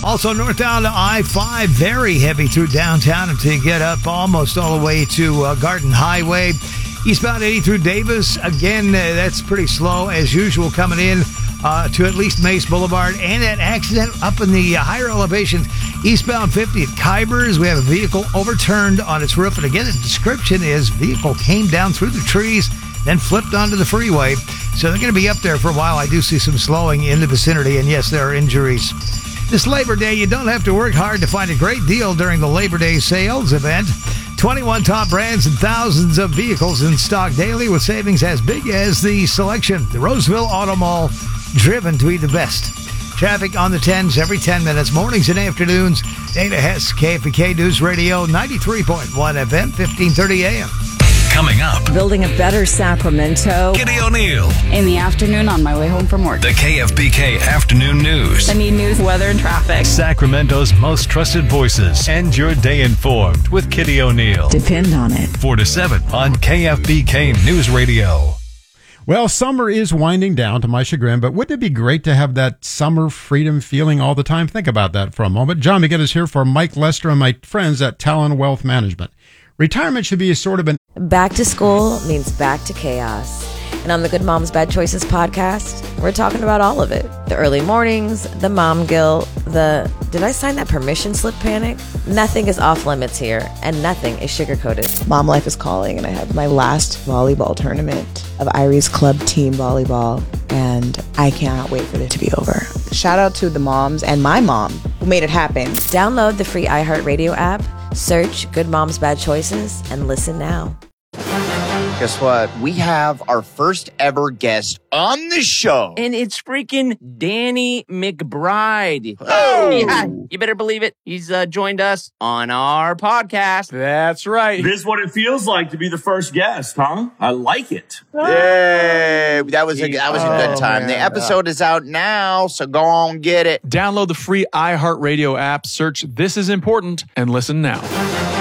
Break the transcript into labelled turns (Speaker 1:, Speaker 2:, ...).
Speaker 1: Also, northbound I-5, very heavy through downtown until you get up almost all the way to Garden Highway. Eastbound 80 through Davis, again, that's pretty slow as usual coming in to at least Mace Boulevard. And that accident up in the higher elevations, eastbound 50 at Kybers. We have a vehicle overturned on its roof. And again, the description is vehicle came down through the trees, then flipped onto the freeway. So they're going to be up there for a while. I do see some slowing in the vicinity, and yes, there are injuries. This Labor Day, you don't have to work hard to find a great deal during the Labor Day sales event. 21 top brands and thousands of vehicles in stock daily with savings as big as the selection. The Roseville Auto Mall, driven to be the best. Traffic on the 10s every 10 minutes, mornings and afternoons. Dana Hess, KFBK News Radio, 93.1 FM, 1530 AM.
Speaker 2: Coming up,
Speaker 3: building a better Sacramento.
Speaker 2: Kitty O'Neill.
Speaker 4: In the afternoon on my way home from work.
Speaker 2: The KFBK Afternoon News.
Speaker 4: I need news, weather, and traffic.
Speaker 5: Sacramento's most trusted voices. End your day informed with Kitty O'Neill.
Speaker 3: Depend on it.
Speaker 5: 4 to 7 on KFBK News Radio.
Speaker 6: Well, summer is winding down to my chagrin, but wouldn't it be great to have that summer freedom feeling all the time? Think about that for a moment. John McGinn is here for Mike Lester and my friends at Talon Wealth Management. Retirement should be a sort of an...
Speaker 7: Back to school means back to chaos. And on the Good Moms Bad Choices podcast, we're talking about all of it. The early mornings, the mom guilt, the did I sign that permission slip panic? Nothing is off limits here, and nothing is sugar-coated.
Speaker 8: Mom life is calling, and I have my last volleyball tournament of Irie's club team volleyball, and I cannot wait for it to be over. Shout out to the moms and my mom who made it happen.
Speaker 7: Download the free iHeartRadio app, search Good Moms Bad Choices, and listen now.
Speaker 9: Guess what? We have our first ever guest on the show.
Speaker 10: And it's freaking Danny McBride.
Speaker 9: Oh!
Speaker 10: Yeah, you better believe it. He's joined us on our podcast.
Speaker 11: That's right.
Speaker 12: This is what it feels like to be the first guest, huh? I like it.
Speaker 9: Yay! That was a good time.
Speaker 11: Man.
Speaker 9: The episode is out now, so go on get it.
Speaker 11: Download the free iHeartRadio app, search This Is Important, and listen now.